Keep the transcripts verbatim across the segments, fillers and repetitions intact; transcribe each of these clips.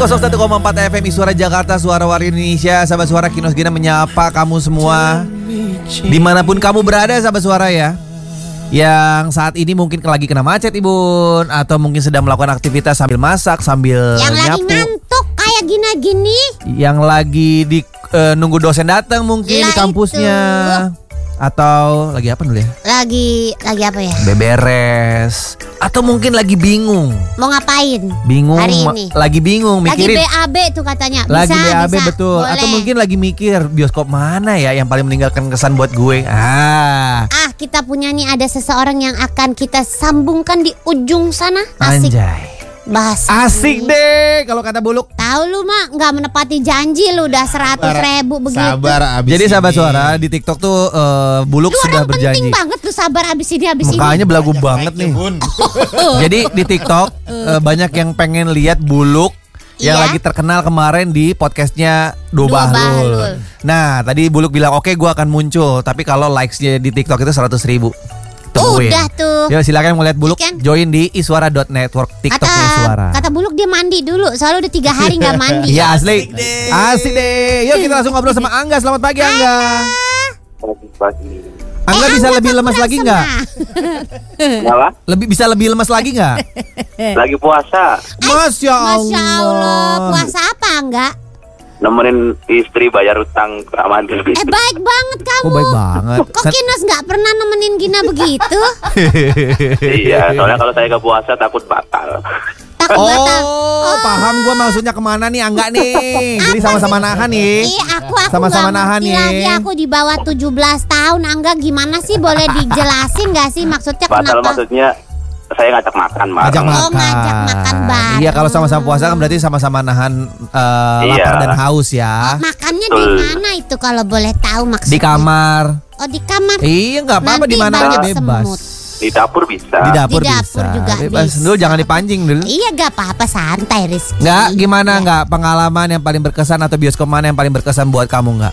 nol satu koma empat F M Suara Jakarta, Suara Warga Indonesia. Sahabat Suara, Kinos Gina menyapa kamu semua dimanapun kamu berada, sahabat Suara ya. Yang saat ini mungkin lagi kena macet Ibun, atau mungkin sedang melakukan aktivitas sambil masak, sambil yang nyapu. Yang lagi ngantuk kayak gini-gini. Yang lagi di uh, nunggu dosen datang mungkin lah di kampusnya itu. Atau lagi apa dulu ya? Lagi lagi apa ya? Beberes. Atau mungkin lagi bingung. Mau ngapain? Bingung hari ini. Lagi bingung mikirin. Lagi B A B tuh katanya. Bisa, lagi B A B bisa. Betul. Boleh. Atau mungkin lagi mikir bioskop mana ya yang paling meninggalkan kesan buat gue. Ah. Ah, kita punya nih ada seseorang yang akan kita sambungkan di ujung sana. Asik. Anjay. Bahasa asik ini. Deh kalau kata Buluk. Tahu lu mah nggak menepati janji lu udah seratus ribu begitu. Sabar abis. Jadi ini. sahabat Suara di TikTok tuh uh, Buluk lu sudah berjanji. Penting banget tuh sabar abis ini abis ini. Makanya belagu banget nih. Jadi di TikTok uh, banyak yang pengen lihat Buluk yang iya? lagi terkenal kemarin di podcastnya Dua Bahlul. Nah tadi Buluk bilang oke okay, gue akan muncul, tapi kalau likesnya di TikTok itu seratus ribu. Tungguin. Udah tuh. Yuk silakan mau lihat Buluk, kan? Join di iswara dot network TikToknya Iswara. Kata Buluk dia mandi dulu, soalnya udah tiga hari nggak mandi. Iya asli. Asik deh. Asik deh. Yuk kita langsung ngobrol sama Angga. Selamat pagi Angga. Selamat pagi. Angga eh, bisa Angga lebih lemas lagi nggak? Kenapa? Lebih bisa lebih lemas lagi nggak? Lagi puasa. Masya Allah. Masya Allah. Puasa apa enggak? Nemenin istri bayar utang aman. Eh baik banget kamu. Oh baik banget. Kok Kinos nggak pernah nemenin Gina begitu? Iya, soalnya kalau saya ke puasa takut batal. Takut oh, batal. Oh, paham gue maksudnya kemana nih Angga nih. Jadi sama-sama nahan nih. Iya, aku aku sama-sama nahan nih. Lagi aku di bawah tujuh belas tahun. Angga gimana sih? Boleh dijelasin nggak sih maksudnya batal kenapa? maksudnya saya ngajak makan, Mas. Ngajak makan. Oh, ngajak makan bareng. Iya, kalau sama-sama puasa kan berarti sama-sama nahan uh, iya. lapar dan haus ya. Oh, makannya di mana itu kalau boleh tahu maksudnya? Di kamar. Oh, di kamar. Iya, nggak apa-apa, di mana aja bebas. Semut. Di dapur bisa. Di dapur, di dapur bisa. juga bebas. bisa. Dulu jangan dipancing dulu. Iya, gak apa-apa, santai Rizky. Nggak, gimana ya. nggak pengalaman yang paling berkesan atau bioskop mana yang paling berkesan buat kamu nggak?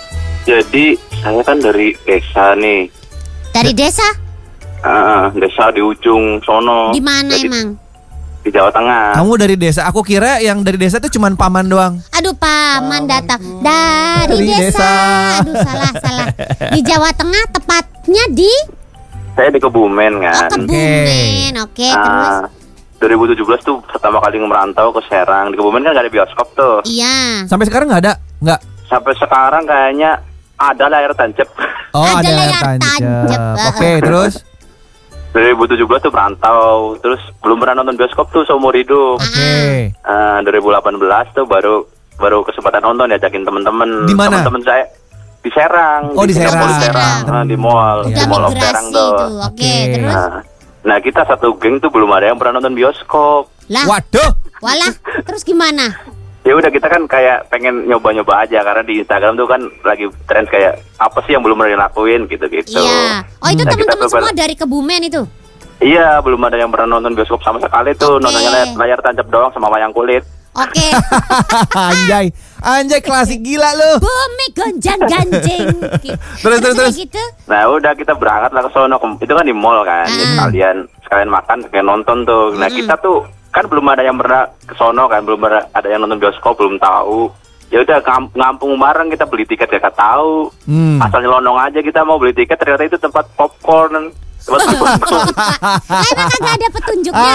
Jadi saya kan dari desa nih. Dari desa? Uh, desa di ujung sono. Di mana Jadi, emang? Di Jawa Tengah. Kamu dari desa. Aku kira yang dari desa tuh cuman paman doang. Aduh, paman datang dari, Dari desa. desa. Aduh, salah, salah. Di Jawa Tengah, tepatnya di Saya di Kebumen Oh, kan. Kebumen. Oke, okay, terus? Uh, dua ribu tujuh belas tuh pertama kali merantau ke Serang. Di Kebumen kan gak ada bioskop tuh. Iya. Sampai sekarang nggak ada? Nggak? Sampai sekarang kayaknya ada layar tancap. Oh, Ada ada, layar tancap. tancap. Oke, okay, terus? dua ribu tujuh belas tuh merantau, terus belum pernah nonton bioskop tuh seumur hidup. Oke. Okay. Uh, dua ribu delapan belas tuh baru baru kesempatan nonton, diajakin teman-teman. Di mana? Teman-teman saya di Serang. Oh, di Serang. Di Serang, uh, di mall, Udah di mall of migrasi Serang tuh. tuh. Oke, okay, Oke. terus? Nah, nah, kita satu geng tuh belum ada yang pernah nonton bioskop. Lah, Waduh. walah, terus gimana? Ya udah, kita kan kayak pengen nyoba-nyoba aja karena di Instagram tuh kan lagi tren kayak apa sih yang belum pernah dilakuin gitu-gitu. Iya. Oh, itu Nah, kita teman-teman tuh semua ber- dari Kebumen itu? Iya, belum ada yang pernah nonton bioskop sama sekali tuh. Oke. Nontonnya layar, layar tancap doang sama wayang kulit. Oke. Anjay. Anjay klasik gila lu. Bumi gonjang ganjing. Terus, terus, terus. Gitu. Nah udah, kita berangkat lah ke sono. Itu kan di mall kan. Ah. Sekalian sekalian makan, sekalian nonton tuh. Nah kita tuh kan belum ada yang pernah ke sono kan, belum ada yang nonton bioskop, belum tahu. Ya udah, ngam- ngampung bareng, kita beli tiket gak tahu. Hmm. Asal nyelonong aja kita mau beli tiket, ternyata itu tempat popcorn. Tempat popcorn. Lah, emang kagak ada petunjuknya.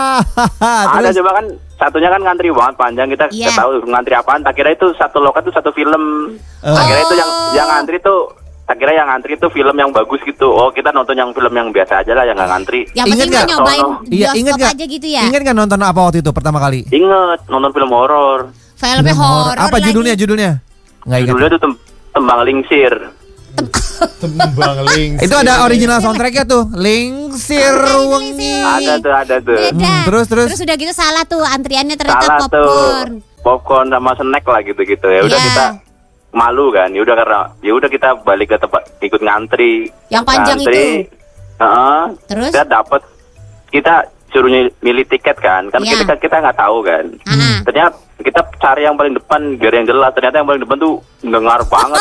Ah, Ada terus? coba kan, satunya kan ngantri banget panjang, kita Iya. nggak tahu ngantri apaan. Tak kira itu satu loket tuh satu film. Oh. Tak kira itu yang yang ngantri tuh, tak kira yang ngantri tuh film yang bagus gitu. Oh, kita nonton yang film yang biasa aja lah, yang nggak ngantri. Yang Ingat penting nggak? mah nyobain Oh, no. Iya, ingat bioskop nggak? aja gitu ya. Ingat nggak nonton apa waktu itu pertama kali? Ingat nonton film horor. Filmnya horor. Apa lagi. judulnya? Judulnya? Nggak ingat. Judulnya tuh tem- Tembang Lingsir. Tembang Lings. Itu ada original soundtracknya tuh. Lingsir wengi. Ada tuh, ada tuh. Beda. Hmm, terus, terus? Terus udah gitu salah tuh antriannya ternyata Salah popcorn. tuh. Popcorn sama snack lah gitu-gitu. Ya udah Iya. kita malu kan. Ya udah karena ya udah kita balik ke tempat, ikut ngantri. Yang panjang ngantri. itu. Heeh. Terus? Kita dapat kita suruh milih tiket kan, kan Iya. kita kita nggak tahu kan. Ah. Ternyata kita cari yang paling depan biar yang jelas. Ternyata yang paling depan tuh dengar banget.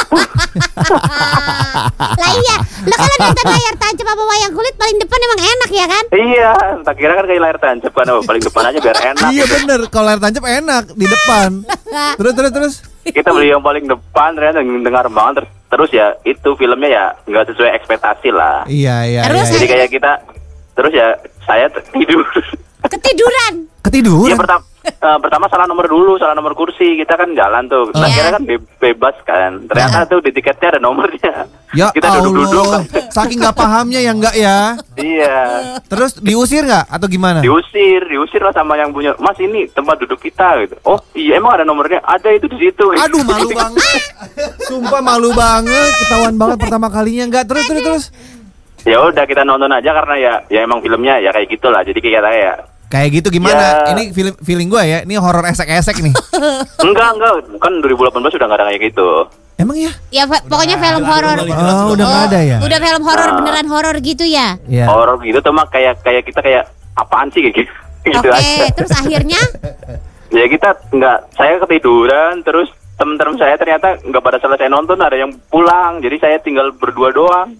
Lah iya, lo kalau nonton layar tancap apa wayang kulit paling depan emang enak ya kan? Iya, tak kira kan kayak layar tancap kan, oh, paling depan aja biar enak. Iya bener, kalau layar tancap enak di depan. Terus terus terus. Kita beli yang paling depan ternyata dengar banget terus, terus ya itu filmnya ya nggak sesuai ekspektasi lah. Iya iya. Terus iya. Jadi kayak kita terus ya saya t- tidur. Ketiduran. Ketiduran. Ya pertama eh, pertama salah nomor dulu, salah nomor kursi. Kita kan jalan tuh. Kita Iya. kira kan be- bebas kan. Ternyata tuh di tiketnya ada nomornya. Ya kita duduk-duduk. Allah, saking nggak pahamnya ya enggak ya. Iya. Terus diusir nggak atau gimana? Diusir, diusir lah sama yang punya. Mas ini tempat duduk kita gitu. Oh iya emang ada nomornya. Ada itu di situ. Aduh malu banget. Sumpah malu banget, ketahuan banget pertama kalinya enggak. Terus terus terus. Ya udah kita nonton aja karena ya ya emang filmnya ya kayak gitulah. Jadi kayak ya Kayak gitu gimana? Ya. Ini feeling feeling gue ya, ini horor esek-esek nih. enggak enggak kan dua ribu delapan belas udah nggak ada kayak gitu. Emang ya? Ya fa- pokoknya film horor. Oh, udah nggak ada ya? Udah film horor Ah. beneran horor gitu ya? Iya. Horor gitu tuh mah kayak kayak kita kayak apaan sih kayak gitu. Gitu Oke, aja. terus akhirnya Ya kita nggak, saya ketiduran terus temen-temen saya ternyata nggak pada selesai nonton, ada yang pulang, jadi saya tinggal berdua doang.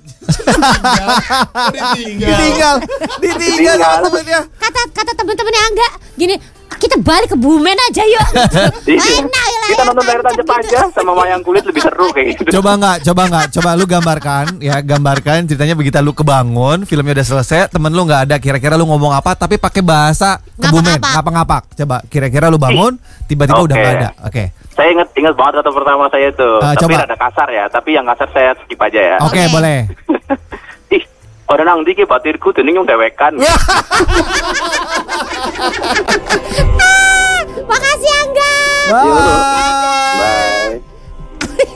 Ditinggal, ditinggal Ditinggal. temennya. kata kata temen-temennya Angga gini, kita balik ke Bumen aja yuk. Iya. Enak ya, Kita nonton layar tancap gitu. aja sama wayang kulit lebih seru kayak gitu. Coba nggak, coba nggak, coba lu gambarkan ya, gambarkan ceritanya begitu lu kebangun, filmnya udah selesai, temen lu nggak ada, kira-kira lu ngomong apa, tapi pakai bahasa Kebumen, Ngapa-ngapak. ngapa-ngapak. Coba, kira-kira lu bangun, tiba-tiba udah Oke. nggak ada. Oke, Saya inget inget banget kata pertama saya tuh, Ah, tapi coba. ada kasar ya, tapi yang kasar saya skip aja ya. oke Oke. boleh. Ih, orang nang diki batirku dening yang dewekan. Makasih Angga. Bye.